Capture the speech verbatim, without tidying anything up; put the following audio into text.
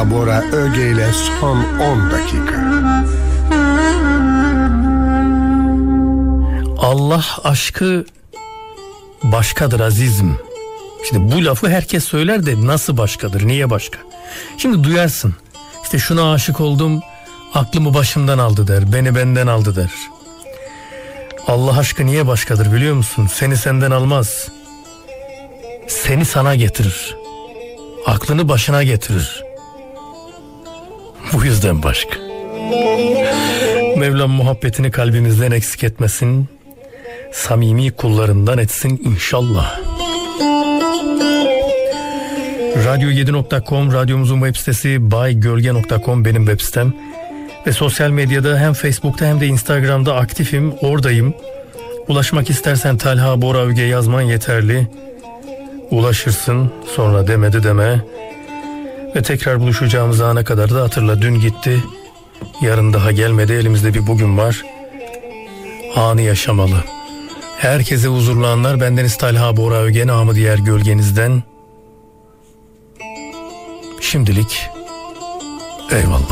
Talha Bora Öge ile son on dakika. Allah aşkı başkadır azizim. Şimdi bu lafı herkes söyler de nasıl başkadır, niye başka? Şimdi duyarsın, işte şuna aşık oldum, aklımı başımdan aldı der, beni benden aldı der. Allah aşkı niye başkadır biliyor musun? Seni senden almaz, seni sana getirir, aklını başına getirir. Bu yüzden başka. Mevlam muhabbetini kalbimizden eksik etmesin, samimi kullarından etsin inşallah. radyo yedi nokta com radyomuzun web sitesi, baygölge nokta com benim web sitem ve sosyal medyada hem Facebook'ta hem de Instagram'da aktifim, oradayım. Ulaşmak istersen Talha Bora Öge yazman yeterli. Ulaşırsın, sonra demedi deme. Ve tekrar buluşacağımız ana kadar da hatırla, dün gitti, yarın daha gelmedi, elimizde bir bugün var. Anı yaşamalı. Herkese huzurlu anlar. Bendeniz Talha Bora Öge, namı diğer gölgenizden. Şimdilik eyvallah.